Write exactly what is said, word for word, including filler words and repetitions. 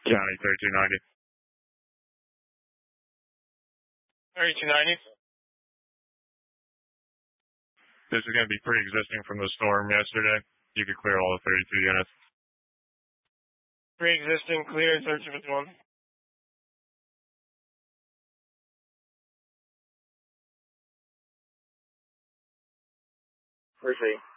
County thirty-two ninety. thirty-two ninety. This is going to be pre-existing from the storm yesterday. You could clear all the thirty-two units. Pre-existing, clear, thirty-two fifty-one. Proceed.